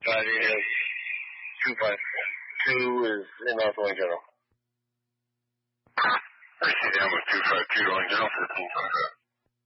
Friday is 252 is in North Wayne General. I see down with 252 on General 1525.